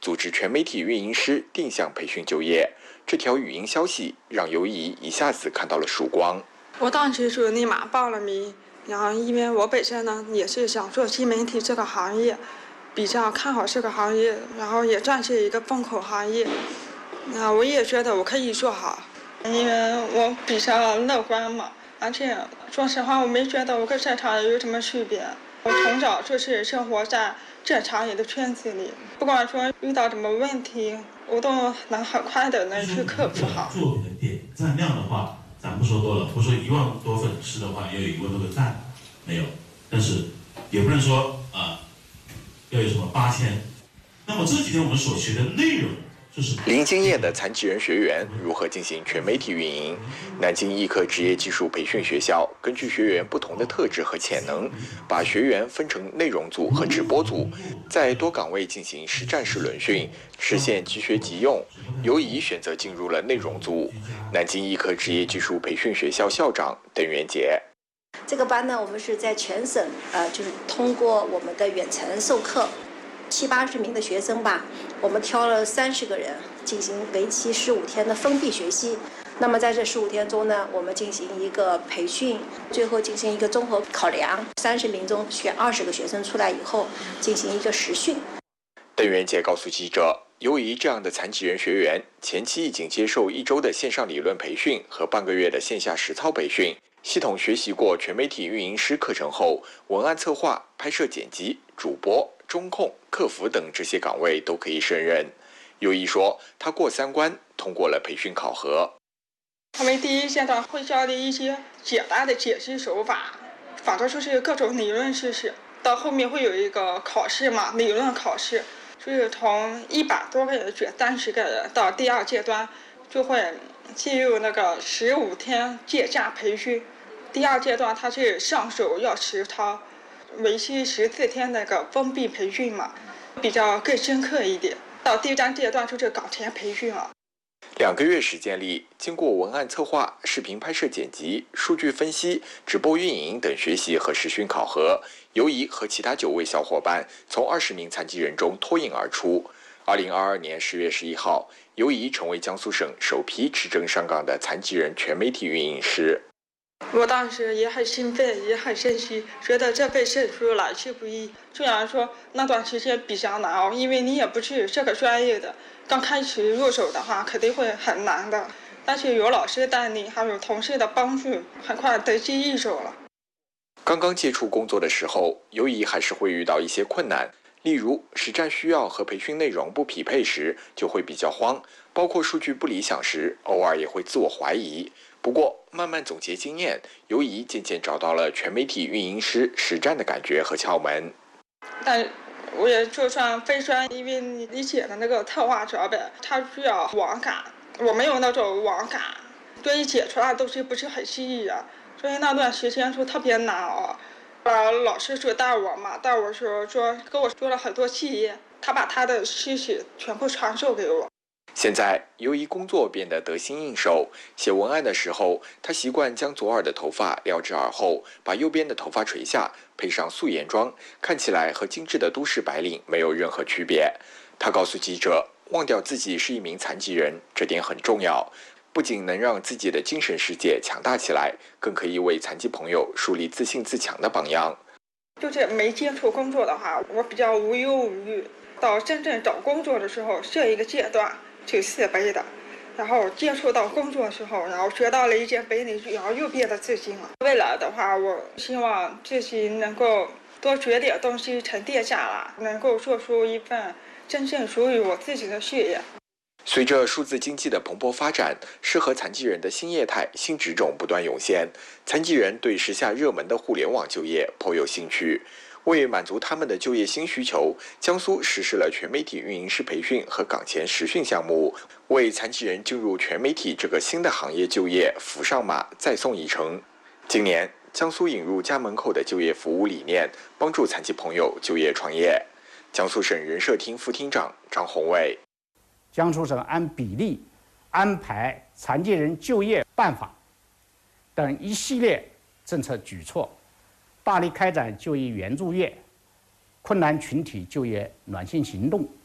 组织全媒体运营师定向培训就业。这条语音消息让尤怡一下子看到了曙光。 我当时就立马报了名，然后因为我本身呢也是想做新媒体这个行业，比较看好这个行业，然后也算是一个风口行业。我也觉得我可以做好，因为我比较乐观嘛，而且说实话，我没觉得我跟正常人有什么区别。我从小就是生活在正常人的圈子里，不管说遇到什么问题，我都能很快的能去克服好。 作品的点赞量的话，咱不说多了，不说1万多粉丝的话，要有1万多个赞，没有，但是也不能说要有什么8000。那么这几天我们所学的内容。 零经验的残疾人学员如何进行全媒体运营？南京医科职业技术培训学校根据学员不同的特质和潜能，把学员分成内容组和直播组，在多岗位进行实战式轮训，实现即学即用。尤怡选择进入了内容组。南京医科职业技术培训学校校长邓元杰。 这个班呢，我们是在全省就是通过我们的远程授课，70、80名的学生吧，我们挑了30个人进行为期15天的封闭学习。那么在这15天中呢，我们进行一个培训，最后进行一个综合考量，30名中选20个学生出来以后进行一个实训。 邓元杰告诉记者，尤怡这样的残疾人学员前期已经接受1周的线上理论培训和半个月的线下实操培训，系统学习过全媒体运营师课程后，文案策划、拍摄剪辑、主播、中控、客服等这些岗位都可以胜任。尤怡说，他过3关，通过了培训考核。 他们第一阶段会教你一些简单的解析手法，反正就是各种理论知识。到后面会有一个考试嘛，理论考试，就是从100多个人选30个人，到第2阶段就会进入那个15天界架培训。第2阶段它是上手要实操，为期14天那个封闭培训嘛，比较更深刻一点。到第3阶段就是岗前培训了。 2个月时间里，经过文案策划、视频拍摄剪辑、数据分析、直播运营等学习和实训考核，尤怡和其他9位小伙伴从20名残疾人中脱颖而出。2022年10月11号，尤怡成为江苏省首批持证上岗的残疾人全媒体运营师。 我当时也很兴奋，也很珍惜，觉得这份证书来之不易。虽然说那段时间比较难熬，因为你也不是这个专业的，刚开始入手的话肯定会很难的。但是有老师带领，还有同事的帮助，很快得心应手了。 刚刚接触工作的时候，尤怡还是会遇到一些困难，例如实战需要和培训内容不匹配时，就会比较慌，包括数据不理想时，偶尔也会自我怀疑。不过慢慢总结经验，尤怡渐渐找到了全媒体运营师实战的感觉和窍门。 但我也就算非专，因为你写的那个特化脚本，它需要网感，我没有那种网感，所以写出来的东西不是很细腻啊。所以那段时间就特别难熬。老师就带我嘛，带我说跟我说了很多细节，他把他的知识全部传授给我。 现在，尤怡工作变得得心应手。写文案的时候，他习惯将左耳的头发撩至耳后，把右边的头发垂下，配上素颜妆，看起来和精致的都市白领没有任何区别。他告诉记者，忘掉自己是一名残疾人，这点很重要，不仅能让自己的精神世界强大起来，更可以为残疾朋友树立自信自强的榜样。 就是没接触工作的话，我比较无忧无虑。到真正找工作的时候，这一个阶段挺自卑的，然后接触到工作的时候，然后学到了一件本领，然后又变得自信了。未来的话，我希望自己能够多学点东西，沉淀下来，能够做出一份真正属于我自己的事业。 随着数字经济的蓬勃发展，适合残疾人的新业态、新职种不断涌现，残疾人对时下热门的互联网就业颇有兴趣。为满足他们的就业新需求，江苏实施了全媒体运营师培训和岗前实训项目，为残疾人进入全媒体这个新的行业就业扶上马，再送一程。今年，江苏引入家门口的就业服务理念，帮助残疾朋友就业创业。江苏省人社厅副厅长张宏伟。 江苏省按比例安排残疾人就业办法等一系列政策举措，大力开展就业援助月、困难群体就业暖心行动